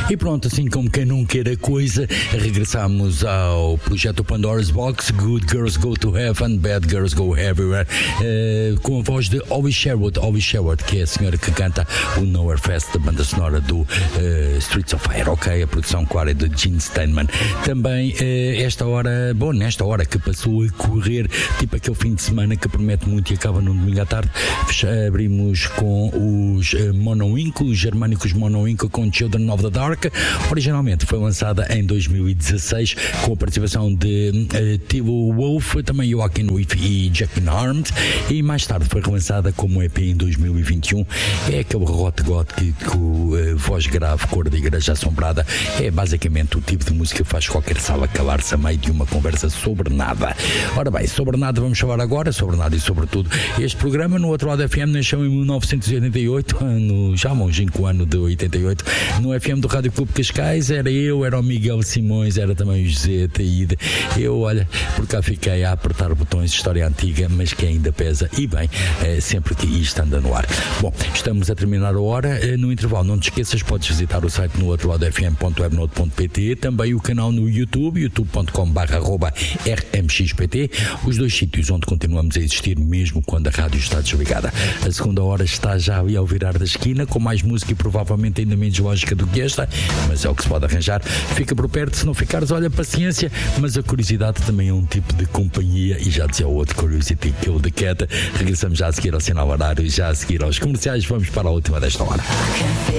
E pronto, assim como quem não quer a coisa, regressamos ao projeto Pandora's Box. Good Girls Go to Heaven, Bad Girls Go Everywhere, com a voz de Holly Sherwood, que é a senhora que canta o Nowhere Fest, da banda sonora do Streets of Fire, ok? A produção com a área de Gene Steinman. Também nesta hora que passou a correr, tipo aquele fim de semana que promete muito e acaba num domingo à tarde, abrimos com os Monowinkle, os germânicos Monowinkle, com Children of the Dark. Originalmente foi lançada em 2016 com a participação de Tilo Wolff, também Joaquin Wiff e Jacqueline Arndt, e mais tarde foi relançada como EP em 2021. É aquele rock gótico, voz grave, cor de igreja assombrada. É basicamente o tipo de música que faz qualquer sala calar-se a meio de uma conversa sobre nada. Ora bem, sobre nada vamos falar agora, sobre nada e sobre tudo. Este programa no Outro Lado FM nasceu em 1988, já longínquo ano de 88, no FM do Rádio Clube Cascais. Era o Miguel Simões, era também o José Taíde. Eu, olha, por cá fiquei a apertar botões de história antiga, mas que ainda pesa, e bem, sempre que isto anda no ar. Bom, estamos a terminar a hora. No intervalo, não te esqueças, podes visitar o site no outroladofm.webnode.pt, também o canal no YouTube, youtube.com/rmxpt, os dois sítios onde continuamos a existir mesmo quando a rádio está desligada. A segunda hora está já ali ao virar da esquina, com mais música e provavelmente ainda menos lógica do que esta, mas é o que se pode arranjar. Fica por perto, se não ficares, olha, paciência, mas a curiosidade também é um tipo de companhia, e já dizia o outro, Curiosity Kill the Cat. Regressamos já a seguir ao sinal horário, já a seguir aos comerciais. Vamos para a última desta hora.